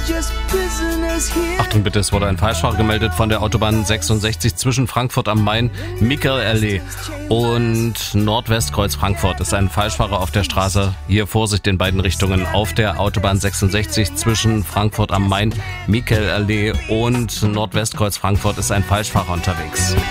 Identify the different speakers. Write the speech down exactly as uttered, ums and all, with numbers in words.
Speaker 1: Achtung bitte, es wurde ein Falschfahrer gemeldet von der Autobahn sechsundsechzig zwischen Frankfurt am Main, Michael-Allee und Nordwestkreuz Frankfurt. Ist ein Falschfahrer auf der Straße. Hier Vorsicht in beiden Richtungen. Auf der Autobahn sechsundsechzig zwischen Frankfurt am Main, Michael-Allee und Nordwestkreuz Frankfurt ist ein Falschfahrer unterwegs.